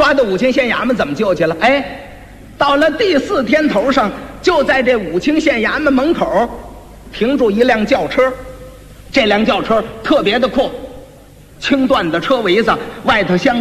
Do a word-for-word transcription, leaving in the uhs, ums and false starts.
抓到武清县衙门怎么救去了？哎，到了第四天头上，就在这武清县衙门门口停住一辆轿车，这辆轿车特别的阔，青缎的车围子，外头镶